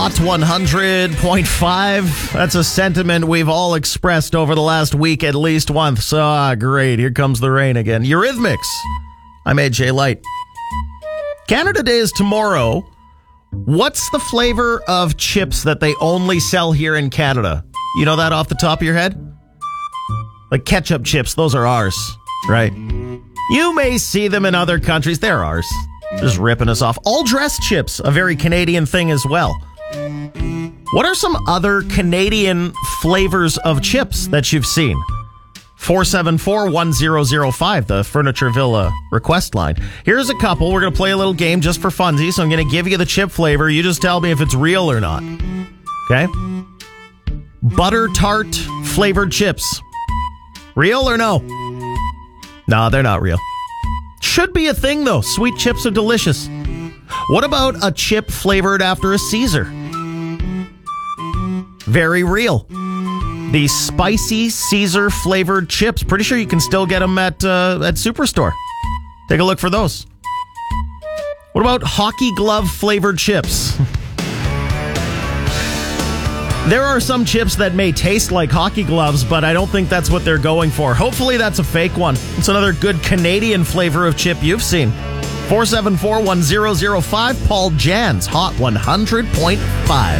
Hot 100.5. That's a sentiment we've all expressed over the last week at least once. Great. Here comes the rain again. Eurythmics. I'm AJ Light. Canada Day is tomorrow. What's the flavor of chips that they only sell here in Canada? You know that off the top of your head? Like ketchup chips, those are ours, right? You may see them in other countries. They're ours. Just ripping us off. All dressed chips, a very Canadian thing as well. What are some other Canadian flavors of chips that you've seen? 474-1005, the Furniture Villa request line. Here's a couple. We're going to play a little game just for funsies. So I'm going to give you the chip flavor. You just tell me if it's real or not. Okay? Butter tart flavored chips. Real or no? No, they're not real. Should be a thing, though. Sweet chips are delicious. What about a chip flavored after a Caesar? Very real. The spicy Caesar flavored chips. Pretty sure you can still get them at Superstore. Take a look for those. What about hockey glove flavored chips? There are some chips that may taste like hockey gloves, but I don't think that's what they're going for. Hopefully that's a fake one. It's another good Canadian flavor of chip you've seen. 474-1005, Paul Jan's Hot 100.5.